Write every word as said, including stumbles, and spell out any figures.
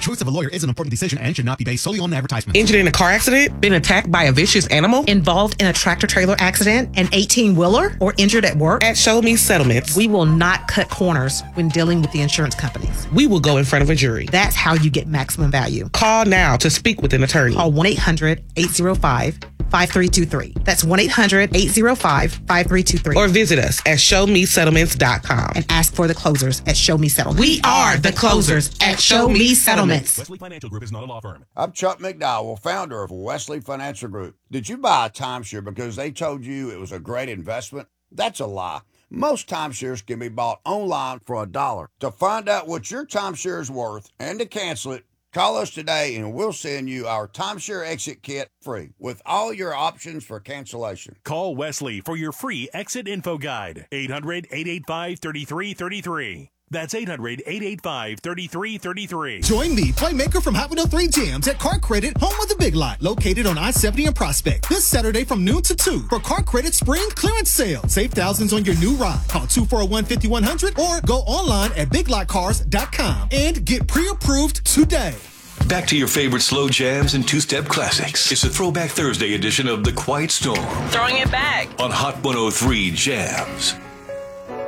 choice of a lawyer is an important decision and should not be based solely on advertisement. Injured in a car accident? Been attacked by a vicious animal? Involved in a tractor-trailer accident? An eighteen-wheeler? Or injured at work? At Show Me Settlements, We will not cut corners when dealing with the insurance companies. we will go in front of a jury. That's how you get maximum value. Call now to speak with an attorney. Call one eight hundred eight oh five five three two three. That's one eight hundred eight oh five five three two three. Or visit us at show me settlements dot com. And ask for the closers at Show Me Settlements. We are the closers at Show Me Settlements. Wesley Financial Group is not a law firm. I'm Chuck McDowell, founder of Wesley Financial Group. Did you buy a timeshare because they told you it was a great investment? That's a lie. Most timeshares can be bought online for a dollar. To find out what your timeshare is worth and to cancel it, call us today and we'll send you our timeshare exit kit free with all your options for cancellation. Call Wesley for your free exit info guide. eight hundred eight eight five three three three three. That's eight hundred eight eight five three three three three. Join me, Playmaker from Hot one oh three Jams at Car Credit, home of the Big Lot, located on I seventy and Prospect. This Saturday from noon to two for Car Credit Spring Clearance Sale. Save thousands on your new ride. Call two four one, five one zero zero or go online at big lot cars dot com and get pre-approved today. Back to your favorite slow jams and two-step classics. It's a Throwback Thursday edition of The Quiet Storm Throwing it back. on Hot one oh three Jams.